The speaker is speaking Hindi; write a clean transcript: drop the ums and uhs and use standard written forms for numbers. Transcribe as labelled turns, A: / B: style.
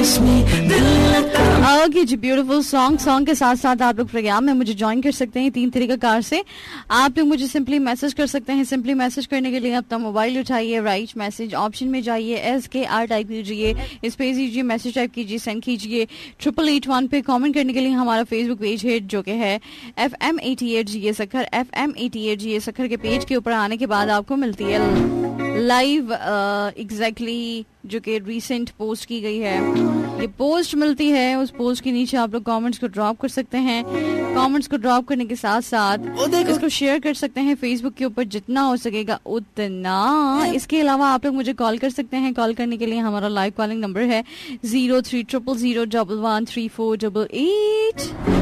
A: ओके जी, ब्यूटीफुल सॉन्ग के साथ साथ आप लोग प्रोग्राम में मुझे ज्वाइन कर सकते हैं 3 तरीका कार से। आप लोग मुझे सिंपली मैसेज कर सकते हैं। सिंपली मैसेज करने के लिए अपना मोबाइल उठाइए, राइट मैसेज ऑप्शन में जाइए, SKR टाइप कीजिए, स्पेस दीजिए, मैसेज टाइप कीजिए, सेंड कीजिए 8881 पे। कमेंट करने के लिए हमारा फेसबुक पेज है जो कि है FM 88 GA Sukkur. FM 88 GA Sukkur के पेज के ऊपर आने के बाद आपको मिलती है लाइव एग्जैक्टली जो कि रिसेंट पोस्ट की गई है, ये पोस्ट मिलती है। उस पोस्ट के नीचे आप लोग कमेंट्स को ड्रॉप कर सकते हैं। कमेंट्स को ड्रॉप करने के साथ साथ इसको शेयर कर सकते हैं फेसबुक के ऊपर, जितना हो सकेगा उतना। इसके अलावा आप लोग मुझे कॉल कर सकते हैं। कॉल करने के लिए हमारा लाइव कॉलिंग नंबर है 030001134888।